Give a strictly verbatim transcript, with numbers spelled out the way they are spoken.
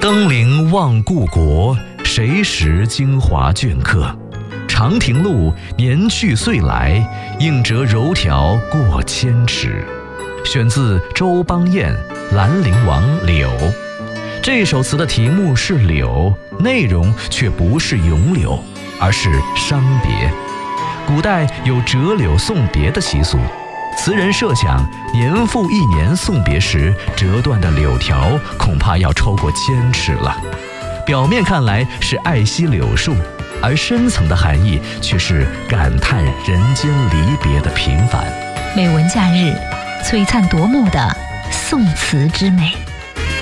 登临望故国，谁识京华镌刻？长亭路，年去岁来，应折柔条过千尺。选自周邦彦《兰陵王柳》。这首词的题目是柳，内容却不是咏柳，而是伤别。古代有折柳送别的习俗，词人设想年复一年送别时折断的柳条恐怕要超过千尺了。表面看来是爱惜柳树，而深层的含义却是感叹人间离别的平凡。 美文假日，璀璨夺目的宋词之美。